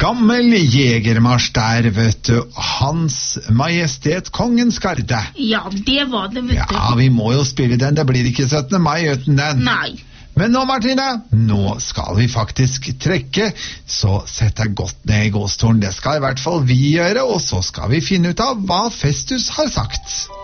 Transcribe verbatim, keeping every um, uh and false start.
gammel jegermarsj der, vet du. Hans Majestet Kongens Garde. Ja, det var det, vet du. Ja, vi må jo spille den. Det blir ikke syttende mai uten den. Nei. Men nå, Martine, nå skal vi faktisk trekke, så sett deg godt ned i gåstolen. Det skal i hvert fall vi gjøre, og så skal vi finne ut av hva Festus har sagt.